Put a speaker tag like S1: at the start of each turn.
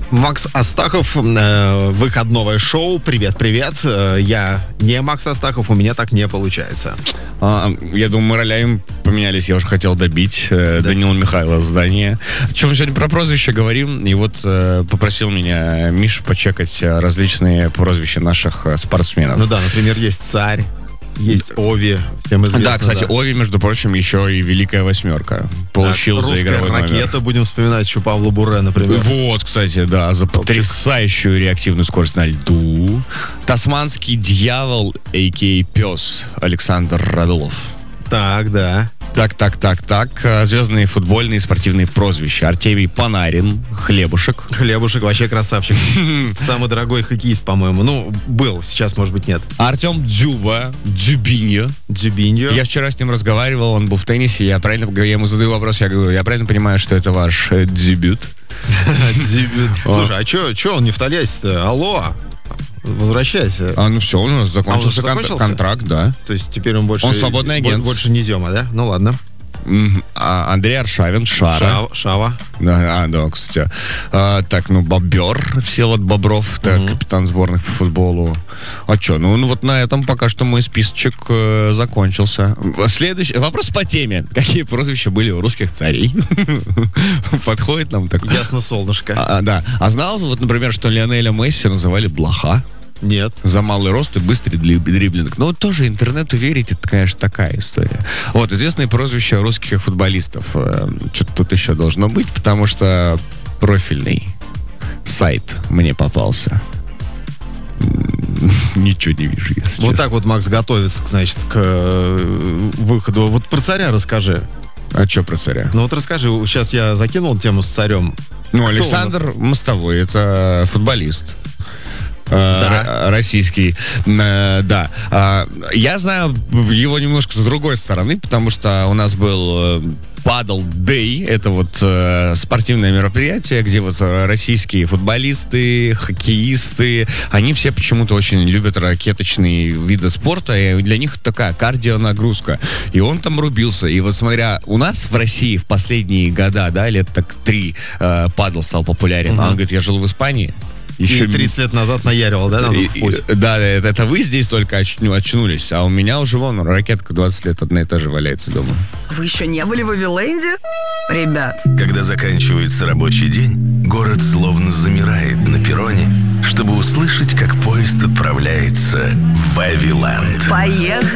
S1: Макс Астахов, выходное шоу. Привет. Я не Макс Астахов, у меня так не получается.
S2: Я думаю, мы ролями поменялись. Я уже хотел добить Данила Михайлова здание. Чем мы сегодня про прозвища говорим? И вот попросил меня Миша почекать различные прозвища наших спортсменов.
S1: Ну да, например, есть Царь. Есть Ови, всем известно.
S2: Да, кстати, Ови, между прочим, еще и Великая Восьмерка получил за игровой номер.
S1: Русская ракета, будем вспоминать еще Павла Буре, например.
S2: Вот, кстати, да, за потрясающую реактивную скорость на льду. Тасманский дьявол, а.к.а. пес, Александр Радулов.
S1: Так, да.
S2: Так. Звездные футбольные и спортивные прозвища. Артемий Панарин, Хлебушек.
S1: Хлебушек вообще красавчик. Самый дорогой хоккеист, по-моему. Ну, был, сейчас, может быть, нет.
S2: Артем Дзюба, Дзюбиньо.
S1: Я
S2: вчера с ним разговаривал, он был в теннисе, я ему задаю вопрос, я говорю, я правильно понимаю, что это ваш дебют?
S1: Дебют. Слушай, а что он не в Тольятти-то? Алло! Возвращайся.
S2: Ну все, у нас закончился контракт, да.
S1: То есть теперь он больше...
S2: Он свободный агент.
S1: Больше не Зема, да? Ну ладно.
S2: Андрей Аршавин, Шара.
S1: Шава.
S2: Да, кстати. Бобер, Всеволод Бобров, капитан сборных по футболу. А что, вот на этом пока что мой списочек закончился. Следующий вопрос по теме. Какие прозвища были у русских царей? Подходит нам так.
S1: Ясно, солнышко.
S2: Да. А знал, вот, например, что Лионеля Месси называли Блоха?
S1: Нет.
S2: За малый рост и быстрый дриблинг. Но тоже интернету верить, это, конечно, такая история. Вот, известные прозвища русских футболистов. Что-то тут еще должно быть, потому что профильный сайт мне попался. Ничего не вижу, если честно.
S1: Вот так вот Макс готовится, значит, к выходу. Вот про Царя расскажи.
S2: А что про Царя?
S1: Ну вот расскажи, сейчас я закинул тему с Царем.
S2: Александр Мостовой, это футболист. Российский. Да. Я знаю его немножко с другой стороны, потому что у нас был Paddle Day. Это вот спортивное мероприятие, где вот российские футболисты, хоккеисты, они все почему-то очень любят ракеточные виды спорта, и для них такая кардионагрузка. И он там рубился. И вот смотря, у нас в России в последние года, да, лет так 3, падл стал популярен. А он говорит, я жил в Испании.
S1: Еще 30 лет назад наяривал, да, в путь?
S2: Да, это вы здесь только очнулись, а у меня уже ракетка 20 лет одна и та же валяется дома.
S3: Вы еще не были в Вавиленде? Ребят.
S4: Когда заканчивается рабочий день, город словно замирает на перроне, чтобы услышать, как поезд отправляется в Вавиленд.
S3: Поехали!